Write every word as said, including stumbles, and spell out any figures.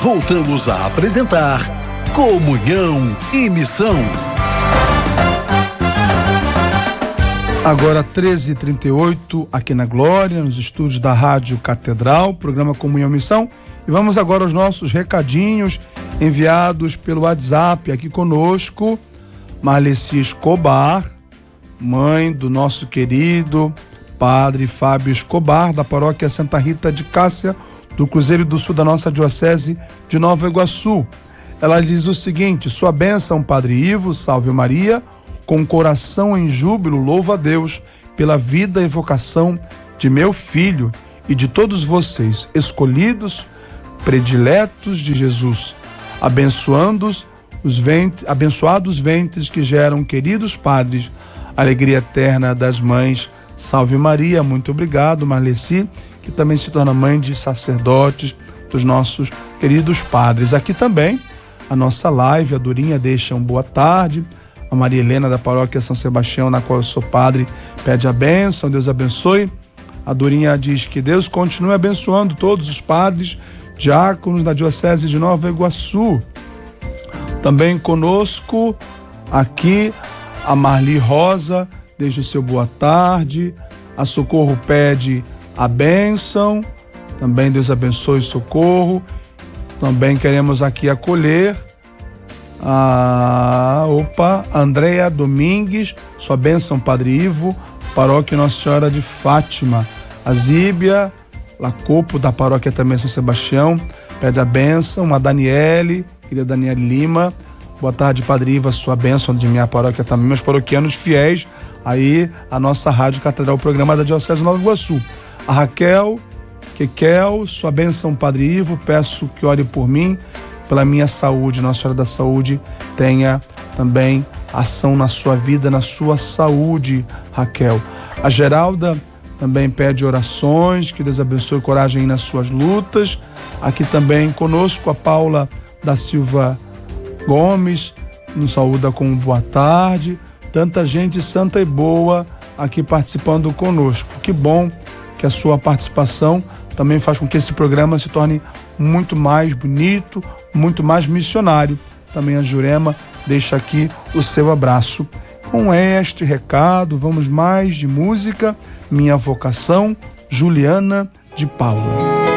voltamos a apresentar Comunhão e Missão. Agora treze e trinta e oito, aqui na Glória, nos estúdios da Rádio Catedral, programa Comunhão e Missão. E vamos agora aos nossos recadinhos enviados pelo WhatsApp. Aqui conosco, Marleci Escobar, mãe do nosso querido Padre Fábio Escobar, da paróquia Santa Rita de Cássia, do Cruzeiro do Sul da nossa Diocese de Nova Iguaçu. Ela diz o seguinte: sua bênção, Padre Ivo, salve Maria, com coração em júbilo, louvo a Deus pela vida e vocação de meu filho e de todos vocês, escolhidos, prediletos de Jesus, abençoando-os os ventres, abençoados ventres que geram queridos padres, alegria eterna das mães. Salve Maria. Muito obrigado, Marleci, que também se torna mãe de sacerdotes, dos nossos queridos padres. Aqui também a nossa live, a Durinha deixa um boa tarde. A Maria Helena da paróquia São Sebastião, na qual eu sou padre, pede a bênção, Deus abençoe. A Durinha diz que Deus continue abençoando todos os padres, diáconos da Diocese de Nova Iguaçu. Também conosco aqui a Marli Rosa, deixa o seu boa tarde. A Socorro pede a bênção, também Deus abençoe Socorro. Também queremos aqui acolher a opa, Andréia Domingues, sua bênção, Padre Ivo, paróquia Nossa Senhora de Fátima. A Zíbia Lacopo, da paróquia também São Sebastião, pede a bênção. A Daniele, querida Daniele Lima, boa tarde, Padre Ivo, a sua bênção de minha paróquia também, meus paroquianos fiéis aí a nossa Rádio Catedral, o programa da Diocese de Nova Iguaçu. A Raquel Kekel, sua bênção, Padre Ivo, peço que ore por mim, pela minha saúde, Nossa Senhora da Saúde tenha também ação na sua vida, na sua saúde, Raquel. A Geralda também pede orações, que Deus abençoe, coragem nas suas lutas. Aqui também conosco a Paula da Silva Gomes, nos saúda com boa tarde. Tanta gente santa e boa aqui participando conosco. Que bom que a sua participação também faz com que esse programa se torne muito mais bonito, muito mais missionário. Também a Jurema deixa aqui o seu abraço. Com este recado, vamos mais de música. Minha Vocação, Juliana de Paula.